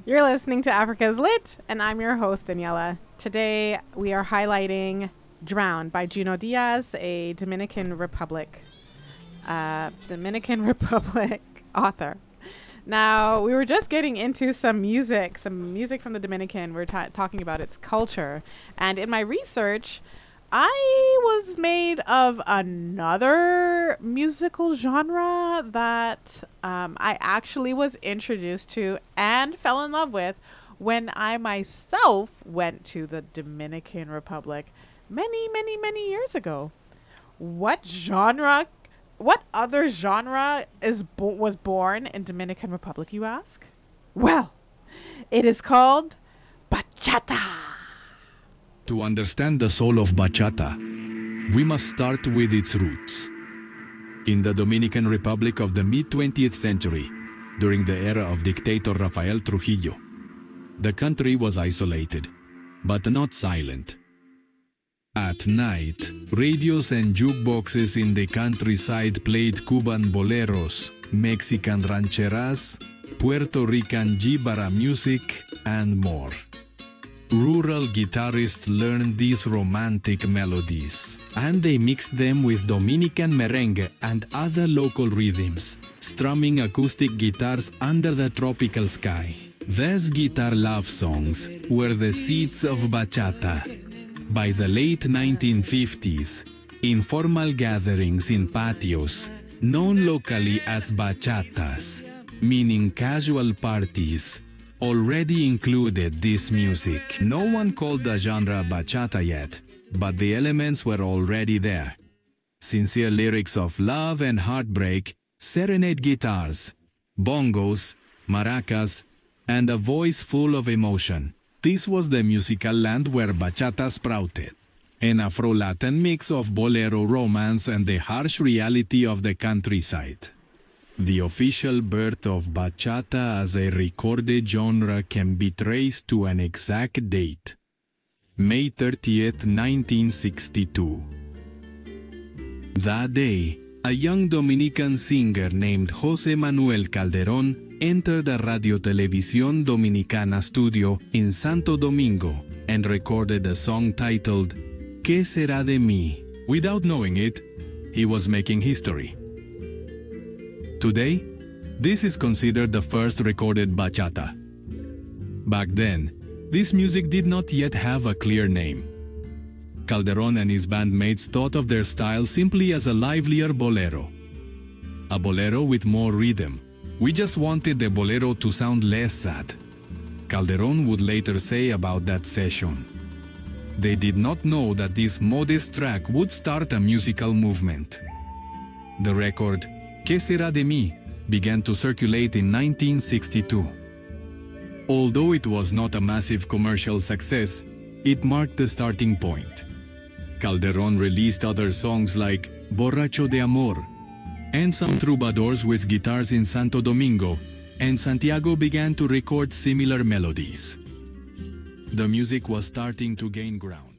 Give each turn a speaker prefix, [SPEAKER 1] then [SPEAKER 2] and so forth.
[SPEAKER 1] You're listening to Africa's Lit, and I'm your host, Daniela. Today, we are highlighting Drowned by Junot Diaz, a Dominican Republic author. Now, we were just getting into some music from the Dominican. We're talking about its culture. And in my research, I was made of another musical genre that I actually was introduced to and fell in love with when I myself went to the Dominican Republic many years ago. What other genre was born in Dominican Republic, you ask? Well, it is called bachata.
[SPEAKER 2] To understand the soul of bachata, we must start with its roots. In the Dominican Republic of the mid-20th century, during the era of dictator Rafael Trujillo, the country was isolated, but not silent. At night, radios and jukeboxes in the countryside played Cuban boleros, Mexican rancheras, Puerto Rican jibara music, and more. Rural guitarists learned these romantic melodies, and they mixed them with Dominican merengue and other local rhythms, strumming acoustic guitars under the tropical sky. These guitar love songs were the seeds of bachata. By the late 1950s, informal gatherings in patios, known locally as bachatas, meaning casual parties, already included this music. No one called the genre bachata yet, but the elements were already there. Sincere lyrics of love and heartbreak, serenade guitars, bongos, maracas, and a voice full of emotion. This was the musical land where bachata sprouted. An Afro-Latin mix of bolero romance and the harsh reality of the countryside. The official birth of bachata as a recorded genre can be traced to an exact date: May 30th, 1962. That day, a young Dominican singer named José Manuel Calderón entered a Radio Televisión Dominicana studio in Santo Domingo and recorded a song titled ¿Qué será de mí? Without knowing it, he was making history. Today, this is considered the first recorded bachata. Back then, this music did not yet have a clear name. Calderón and his bandmates thought of their style simply as a livelier bolero. A bolero with more rhythm. We just wanted the bolero to sound less sad. Calderón would later say about that session. They did not know that this modest track would start a musical movement. The record ¿Qué será de mí? Began to circulate in 1962. Although it was not a massive commercial success, it marked the starting point. Calderón released other songs like Borracho de Amor, and some troubadours with guitars in Santo Domingo, and Santiago began to record similar melodies. The music was starting to gain ground.